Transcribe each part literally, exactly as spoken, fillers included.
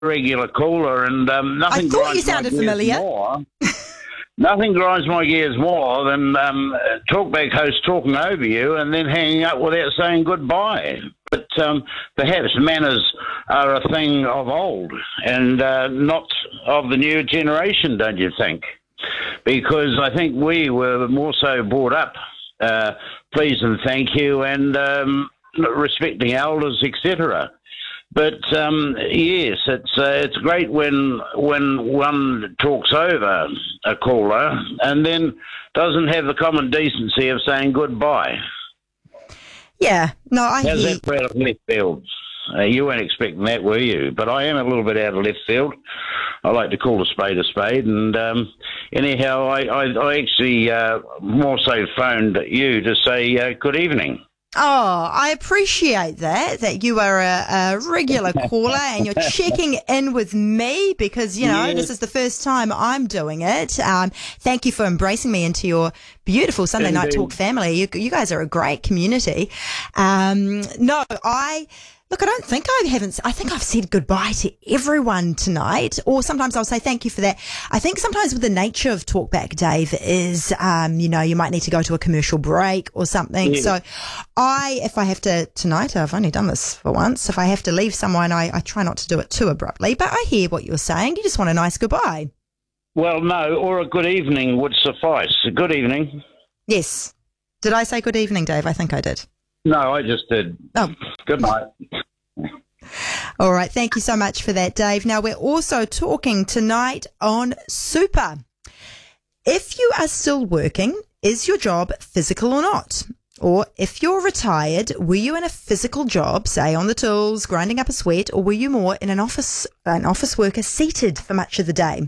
regular caller, and um, nothing. I thought grinds you sounded my gears familiar. More, nothing grinds my gears more than um, talkback hosts talking over you and then hanging up without saying goodbye. But um, perhaps manners are a thing of old and uh, not of the new generation, don't you think? Because I think we were more so brought up, uh, please and thank you, and um, respecting elders, et cetera. But um, yes, it's uh, it's great when when one talks over a caller and then doesn't have the common decency of saying goodbye. Yeah, no, I How's hear. that for out of left field? Uh, you weren't expecting that, were you? But I am a little bit out of left field. I like to call a spade a spade. And um, anyhow, I, I, I actually uh, more so phoned you to say uh, good evening. Oh, I appreciate that, that you are a, a regular caller and you're checking in with me because, you know, Yes. this is the first time I'm doing it. Um, thank you for embracing me into your beautiful Sunday Night Indeed. Talk family. You, you guys are a great community. Um, no, I... Look, I don't think I haven't, I think I've said goodbye to everyone tonight, or sometimes I'll say thank you for that. I think sometimes with the nature of Talkback, Dave, is, um, you know, you might need to go to a commercial break or something. Yeah. So I, if I have to, tonight, I've only done this for once, if I have to leave someone, I, I try not to do it too abruptly, but I hear what you're saying. You just want a nice goodbye. Well, no, or a good evening would suffice. A good evening. Yes. Did I say good evening, Dave? I think I did. No, I just did. Oh. Good night. All right. Thank you so much for that, Dave. Now, we're also talking tonight on super. If you are still working, is your job physical or not? Or if you're retired, were you in a physical job, say on the tools, grinding up a sweat, or were you more in an office, an office worker seated for much of the day?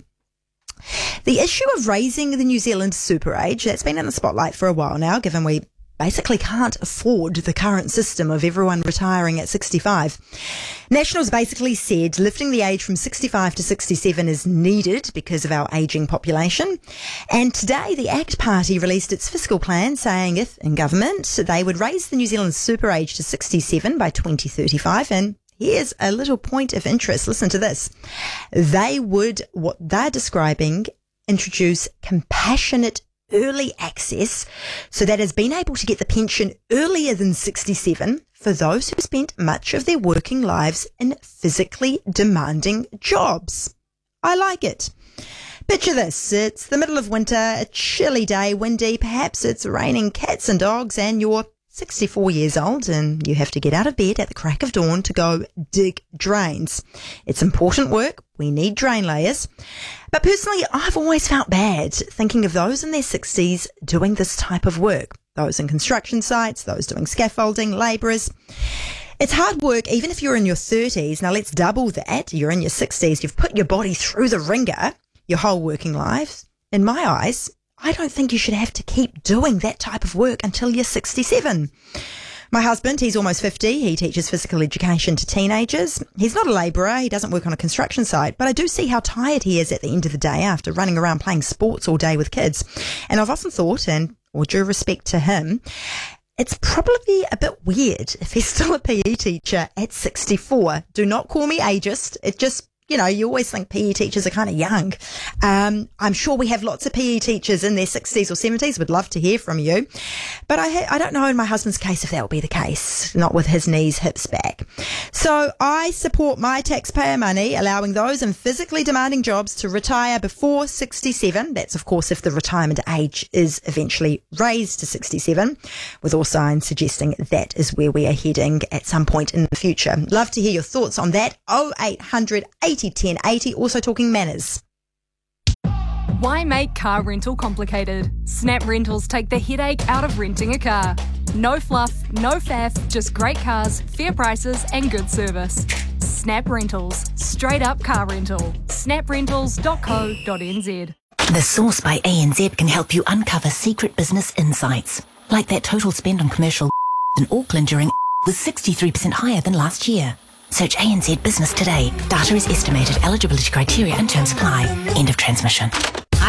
The issue of raising the New Zealand super age, that's been in the spotlight for a while now, given we basically can't afford the current system of everyone retiring at sixty-five. Nationals basically said lifting the age from sixty-five to sixty-seven is needed because of our ageing population. And today the ACT Party released its fiscal plan saying if in government they would raise the New Zealand super age to sixty-seven by twenty thirty-five. And here's a little point of interest. Listen to this. They would, what they're describing, introduce compassionate early access, so that has been able to get the pension earlier than sixty-seven for those who spent much of their working lives in physically demanding jobs. I like it. Picture this. It's the middle of winter, a chilly day, windy, perhaps it's raining cats and dogs, and you're sixty-four years old and you have to get out of bed at the crack of dawn to go dig drains. It's important work. We need drain layers. But personally, I've always felt bad thinking of those in their sixties doing this type of work. Those in construction sites, those doing scaffolding, labourers. It's hard work even if you're in your thirties. Now let's double that. You're in your sixties. You've put your body through the ringer your whole working life. In my eyes, I don't think you should have to keep doing that type of work until you're sixty-seven. My husband, he's almost fifty. He teaches physical education to teenagers. He's not a labourer. He doesn't work on a construction site, but I do see how tired he is at the end of the day after running around playing sports all day with kids. And I've often thought, and all due respect to him, it's probably a bit weird if he's still a P E teacher at sixty-four. Do not call me ageist. It just, you know, you always think P E teachers are kind of young. Um, I'm sure we have lots of P E teachers in their sixties or seventies. Would love to hear from you. But I, ha- I don't know in my husband's case if that will be the case, not with his knees, hips back. So I support my taxpayer money, allowing those in physically demanding jobs to retire before sixty-seven. That's, of course, if the retirement age is eventually raised to sixty-seven, with all signs suggesting that is where we are heading at some point in the future. Love to hear your thoughts on that. oh eight hundred eighty ten eighty. Also talking manners. Why make car rental complicated? Snap Rentals take the headache out of renting a car. No fluff, no faff, just great cars, fair prices and good service. Snap Rentals. Straight up car rental. snap rentals dot co dot n z. The Source by A N Z can help you uncover secret business insights, like that total spend on commercial in Auckland during was sixty-three percent higher than last year. Search A N Z Business today. Data is estimated. Eligibility criteria and terms apply. End of transmission. Hi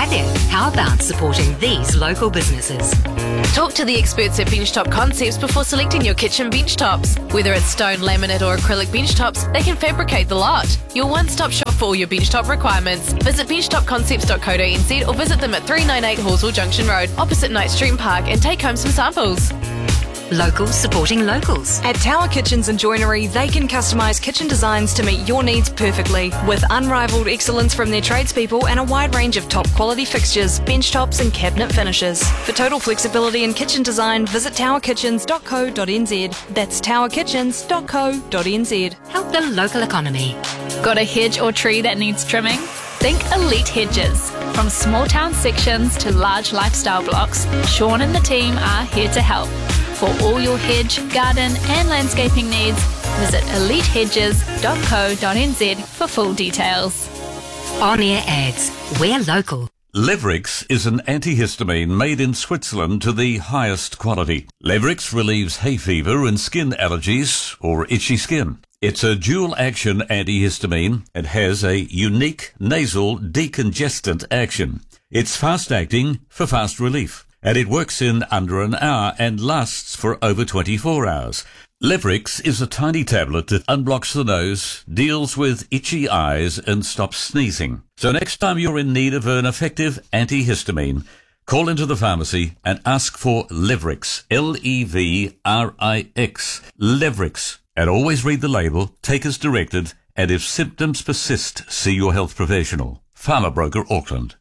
Hi there, how about supporting these local businesses? Talk to the experts at Benchtop Concepts before selecting your kitchen bench tops. Whether it's stone, laminate or acrylic bench tops, they can fabricate the lot. Your one-stop shop for all your bench top requirements. Visit benchtop concepts dot co dot n z or visit them at three ninety-eight Horsell Junction Road, opposite Knight Stream Park, and take home some samples. Locals supporting locals. At Tower Kitchens and Joinery, they can customise kitchen designs to meet your needs perfectly, with unrivaled excellence from their tradespeople and a wide range of top quality fixtures, bench tops and cabinet finishes. For total flexibility in kitchen design, visit tower kitchens dot co dot n z. That's tower kitchens dot co dot n z. Help the local economy. Got a hedge or tree that needs trimming? Think Elite Hedges. From small town sections to large lifestyle blocks, Sean and the team are here to help. For all your hedge, garden and landscaping needs, visit elite hedges dot co dot n z for full details. On-air ads. We're local. Levrix is an antihistamine made in Switzerland to the highest quality. Levrix relieves hay fever and skin allergies or itchy skin. It's a dual-action antihistamine and has a unique nasal decongestant action. It's fast-acting for fast relief, and it works in under an hour and lasts for over twenty-four hours. Levrix is a tiny tablet that unblocks the nose, deals with itchy eyes, and stops sneezing. So next time you're in need of an effective antihistamine, call into the pharmacy and ask for Levrix, L E V R I X, Levrix. And always read the label, take as directed, and if symptoms persist, see your health professional. Farmer Broker, Auckland.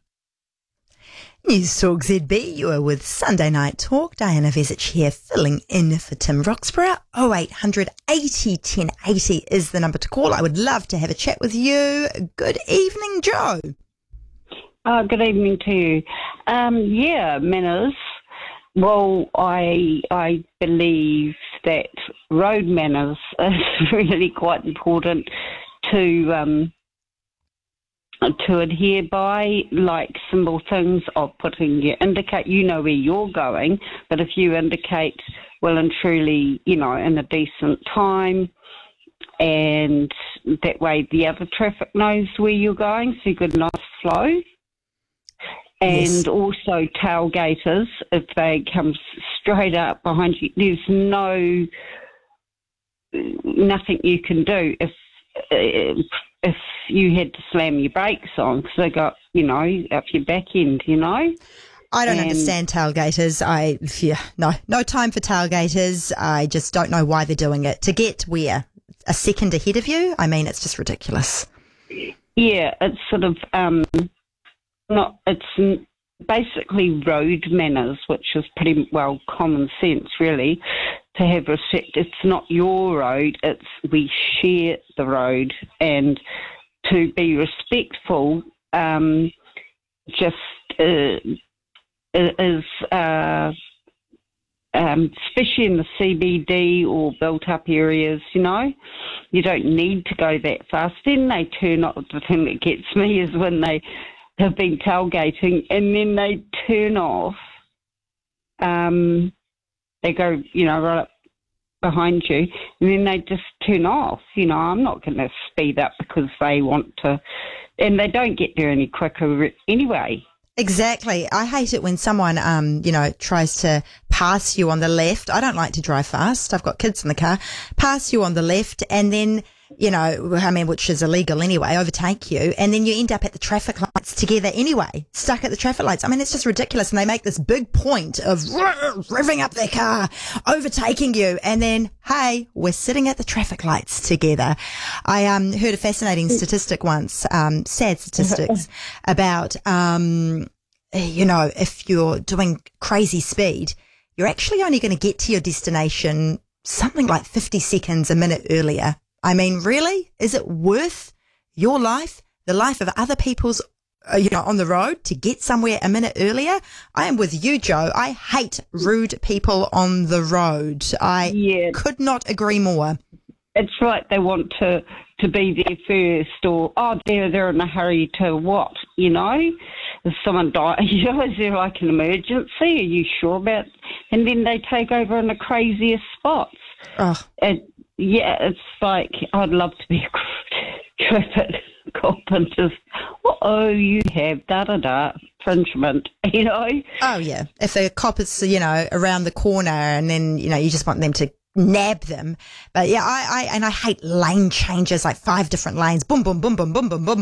News Talk Z B, you are with Sunday Night Talk. Diana Vesich here, filling in for Tim Roxburgh. oh eight hundred eighty ten eighty is the number to call. I would love to have a chat with you. Good evening, Joe. Uh, good evening to you. Um, yeah, manners. Well, I I believe that road manners is really quite important to um, to adhere by, like simple things of putting your indicate, you know where you're going, but if you indicate well and truly, you know, in a decent time, and that way the other traffic knows where you're going, so you get a nice flow. And yes. Also tailgaters, if they come straight up behind you, there's no, nothing you can do if if you had to slam your brakes on, because they got, you know, up your back end, you know. I don't and understand tailgaters. I yeah, no no time for tailgaters. I just don't know why they're doing it. To get where? A second ahead of you? I mean, it's just ridiculous. Yeah, it's sort of um. Not, it's basically road manners, which is pretty well common sense, really, to have respect. It's not your road, it's we share the road, and to be respectful um, just uh, is, uh, um, especially in the C B D or built-up areas, you know, you don't need to go that fast. Then they turn off. The thing that gets me is when they have been tailgating and then they turn off. Um, they go, you know, right up behind you, and then they just turn off. You know, I'm not going to speed up because they want to, and they don't get there any quicker anyway. Exactly. I hate it when someone, um, you know, tries to pass you on the left. I don't like to drive fast. I've got kids in the car. Pass you on the left, and then, you know, I mean, which is illegal anyway, overtake you, and then you end up at the traffic lights together anyway, stuck at the traffic lights. I mean, it's just ridiculous, and they make this big point of revving up their car, overtaking you, and then, hey, we're sitting at the traffic lights together. I um heard a fascinating statistic once, um, sad statistics, about, um, you know, if you're doing crazy speed, you're actually only going to get to your destination something like fifty seconds a minute earlier. I mean, really? Is it worth your life, the life of other people's, uh, you know, on the road to get somewhere a minute earlier? I am with you, Joe. I hate rude people on the road. I yeah. could not agree more. It's right. They want to, to be there first, or, oh, they're, they're in a hurry to what, you know? If someone dies, you know, is there like an emergency? Are you sure about it? And then they take over in the craziest spots. Oh. And, yeah, it's like, I'd love to be a traffic cop and just, oh, you have da-da-da, infringement, you know? Oh, yeah. If the cop is, you know, around the corner and then, you know, you just want them to nab them. But yeah, I, I, and I hate lane changes, like five different lanes. Boom, boom, boom, boom, boom, boom, boom.